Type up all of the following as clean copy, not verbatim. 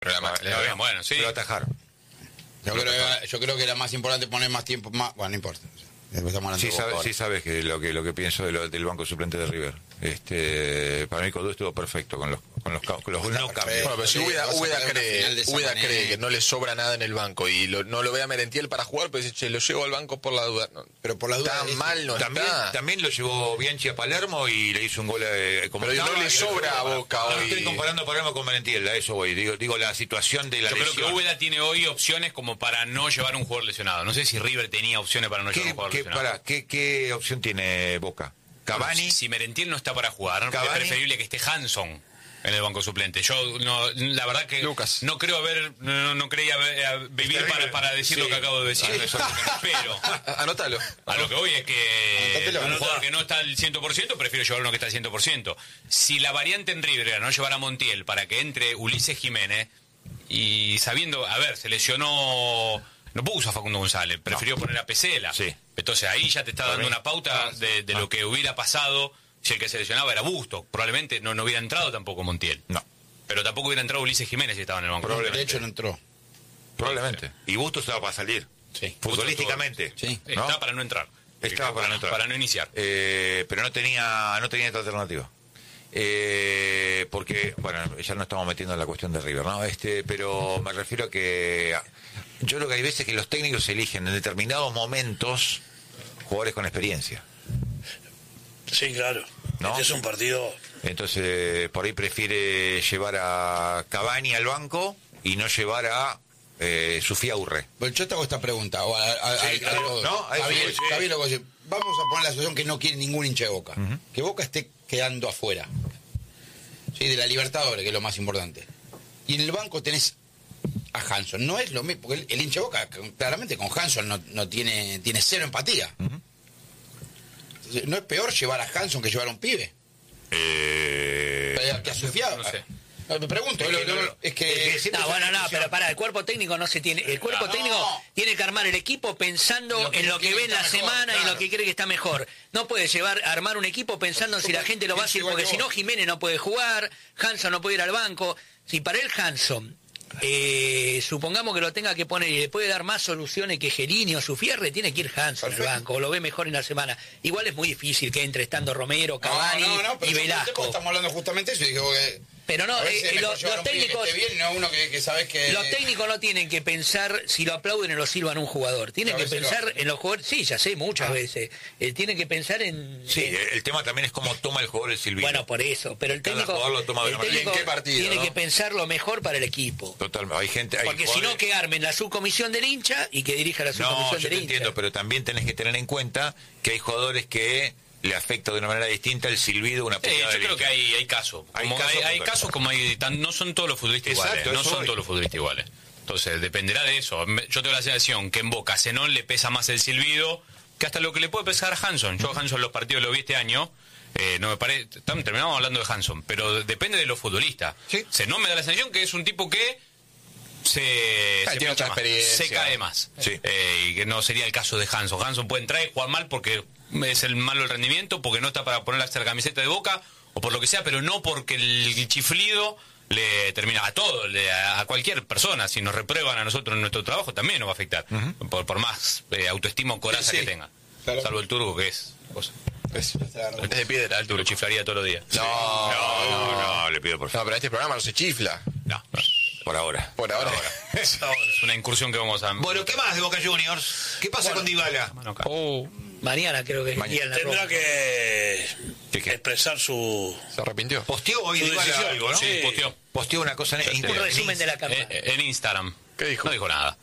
Bueno, sí. Lo atajaron. Yo creo que era más importante poner más tiempo, más, bueno, no importa. Sí sabes que lo que pienso del banco suplente de River. Para mí Codú estuvo perfecto con los no cambios. Bueno, pero si Úbeda cree que no le sobra nada en el banco y no lo ve a Merentiel para jugar, pues dice, lo llevo al banco por la duda. No, pero por la duda está mal, no está. También lo llevó Bianchi a Palermo y le hizo un gol como pero no le sobra a Boca hoy. No estoy comparando Palermo con Merentiel, a eso voy. Digo la situación de la lesión. Yo creo que Úbeda tiene hoy opciones como para no llevar un jugador lesionado. No sé si River tenía opciones para no llevar un jugador lesionado. ¿Qué opción tiene Boca? Cavani. Si Merentiel no está para jugar, Cavani, es preferible que esté Hanson en el banco suplente. Yo la verdad que Lucas. no creo no creía vivir para decir lo que acabo de decir. Pero anótalo. A lo que voy es que un jugador que no está al 100%, prefiero llevar uno que está al 100%. Si la variante en River era no llevar a Montiel para que entre Ulises Jiménez, y sabiendo, se lesionó, no puso a Facundo González, prefirió poner a Pesela. Sí. Entonces ahí ya te está dando una pauta de lo que hubiera pasado si el que se lesionaba era Busto. Probablemente no hubiera entrado tampoco Montiel. No. Pero tampoco hubiera entrado Ulises Jiménez si estaba en el banco. De hecho no entró. Probablemente. Y Busto estaba para salir. Sí. Futbolísticamente. Sí. ¿No? Estaba para no entrar. Estaba para no entrar. Para no iniciar. Pero no tenía otra alternativa. Porque, ya no estamos metiendo en la cuestión de River, ¿no? Pero me refiero a que yo creo que hay veces que los técnicos eligen en determinados momentos jugadores con experiencia. Sí, claro. ¿No? Este es un partido. Entonces, por ahí prefiere llevar a Cavani al banco y no llevar a Sofía Urre. Bueno, yo te hago esta pregunta. Está bien lo que decir. Vamos a poner la situación que no quiere ningún hincha de Boca. Que Boca esté quedando afuera. ¿Sí? De la Libertadores, que es lo más importante. Y en el banco tenés a Hanson. No es lo mismo, porque el hincha de Boca claramente con Hanson no tiene cero empatía. Entonces, ¿no es peor llevar a Hanson que llevar a un pibe? Que a Sofía. No sé. Me pregunto, pero para el cuerpo técnico el cuerpo técnico tiene que armar el equipo pensando en lo que ve en la semana y en lo que cree que está mejor. No puede armar un equipo pensando si la gente lo va a hacer, porque si no Jiménez no puede jugar, Hanson no puede ir al banco. Si para él Hanson, supongamos que lo tenga que poner y le puede dar más soluciones que Gerini o Sufierre, tiene que ir Hanson al banco, o lo ve mejor en la semana. Igual es muy difícil que entre estando Romero, Cavani y Velasco. Estamos hablando justamente de eso y digo que... Pero no, los técnicos los técnicos no tienen que pensar si lo aplauden o lo silban un jugador. Tienen que pensar en los jugadores. Sí, ya sé, muchas veces. Tienen que pensar en... Sí, el tema también es cómo toma el jugador el silbido. Bueno, por eso. Pero el técnico, ¿en qué partido, tiene que pensar lo mejor para el equipo. Total, porque si no, que armen la subcomisión del hincha y que dirija la subcomisión del hincha. Entiendo, pero también tenés que tener en cuenta que hay jugadores que le afecta de una manera distinta el silbido, una yo creo que hay casos. Hay casos como hay... No son todos los futbolistas iguales. No son todos los futbolistas iguales. Entonces, dependerá de eso. Yo tengo la sensación que en Boca a Zenón le pesa más el silbido que hasta lo que le puede pesar a Hanson. Yo a Hanson los partidos lo vi este año. No me parece... Terminamos hablando de Hanson, pero depende de los futbolistas. ¿Sí? Zenón me da la sensación que es un tipo que se cae más. Sí. Y que no sería el caso de Hanson. Hanson puede entrar y jugar mal porque es el malo el rendimiento, porque no está para poner la camiseta de Boca o por lo que sea, pero no porque el chiflido le termina a todo, a cualquier persona. Si nos reprueban a nosotros en nuestro trabajo también nos va a afectar, por más autoestima o coraza que tenga. Claro. Salvo el turco, que es cosa. Es de piedra el turco. Lo chiflaría todos los días. No, le pido por favor. No, pero este programa no se chifla. No. Por ahora. Es una incursión que vamos a... Bueno, ¿qué más de Boca Juniors? ¿Qué pasa con Dybala? Mañana creo que tendrá que expresar su... ¿Se arrepintió? Posteó hoy Dybala algo, ¿no? Sí, posteó una cosa un resumen de la campaña. En Instagram. ¿Qué dijo? No dijo nada.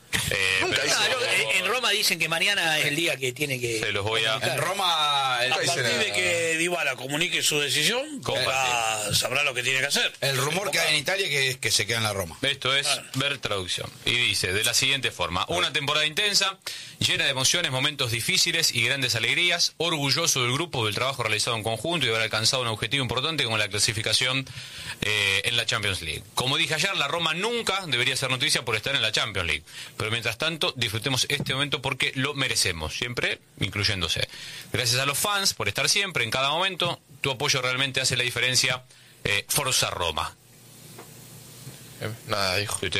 En Roma dicen que mañana es el día que tiene que... Se los voy a... En Roma... A partir de que Dybala comunique su decisión, sabrá lo que tiene que hacer. El rumor que hay en Italia es que se queda en la Roma. Esto es ver traducción. Y dice de la siguiente forma: una temporada intensa, llena de emociones, momentos difíciles y grandes alegrías, orgulloso del grupo, del trabajo realizado en conjunto y de haber alcanzado un objetivo importante como la clasificación en la Champions League. Como dije ayer, la Roma nunca debería ser noticia por estar en la Champions League, pero mientras tanto disfrutemos este momento porque lo merecemos, siempre incluyéndose. Gracias a los fans por estar siempre, en cada momento. Tu apoyo realmente hace la diferencia. Forza Roma. Nada, dijo.